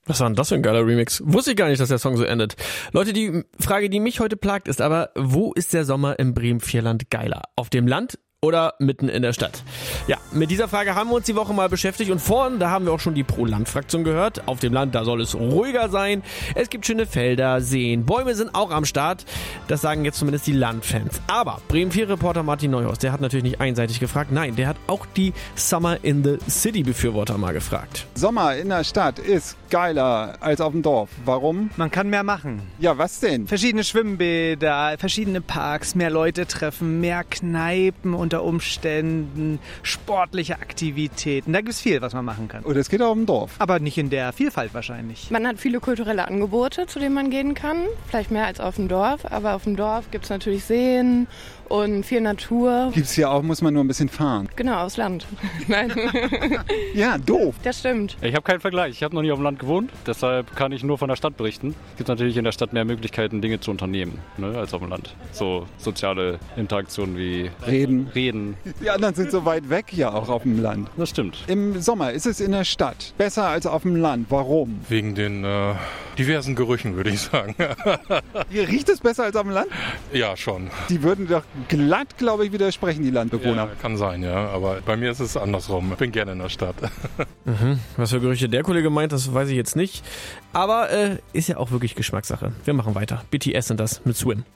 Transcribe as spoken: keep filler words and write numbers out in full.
Was war denn das für ein geiler Remix? Wusste ich gar nicht, dass der Song so endet. Leute, die Frage, die mich heute plagt, ist aber, wo ist der Sommer im Bremen-Vierland geiler? Auf dem Land oder mitten in der Stadt? Ja, mit dieser Frage haben wir uns die Woche mal beschäftigt und vorhin, da haben wir auch schon die Pro-Land-Fraktion gehört. Auf dem Land, da soll es ruhiger sein. Es gibt schöne Felder, Seen, Bäume sind auch am Start. Das sagen jetzt zumindest die Landfans. Aber Bremen vier Reporter Martin Neuhaus, der hat natürlich nicht einseitig gefragt. Nein, der hat auch die Summer in the City Befürworter mal gefragt. Sommer in der Stadt ist geiler als auf dem Dorf. Warum? Man kann mehr machen. Ja, was denn? Verschiedene Schwimmbäder, verschiedene Parks, mehr Leute treffen, mehr Kneipen unter Umständen, sportliche Aktivitäten. Da gibt es viel, was man machen kann. Und es geht auch auf dem Dorf. Aber nicht in der Vielfalt wahrscheinlich. Man hat viele kulturelle Angebote, zu denen man gehen kann. Vielleicht mehr als auf dem Dorf. Aber auf dem Dorf gibt es natürlich Seen und viel Natur. Gibt's hier auch, muss man nur ein bisschen fahren. Genau, aufs Land. Nein. Ja, doof. Das stimmt. Ich habe keinen Vergleich. Ich habe noch nie auf dem Land gewohnt. Deshalb kann ich nur von der Stadt berichten. Es gibt natürlich in der Stadt mehr Möglichkeiten, Dinge zu unternehmen, ne, als auf dem Land. So soziale Interaktionen wie Reden. Reden. Die anderen sind so weit weg ja auch auf dem Land. Das stimmt. Im Sommer ist es in der Stadt besser als auf dem Land. Warum? Wegen den äh, diversen Gerüchen, würde ich sagen. Hier riecht es besser als auf dem Land? Ja, schon. Die würden doch glatt, glaube ich, widersprechen, die Landbewohner. Ja, kann sein, ja. Aber bei mir ist es andersrum. Ich bin gerne in der Stadt. Mhm. Was für Gerüche der Kollege meint, das weiß ich jetzt nicht. Aber äh, ist ja auch wirklich Geschmackssache. Wir machen weiter. B T S sind das mit Swim.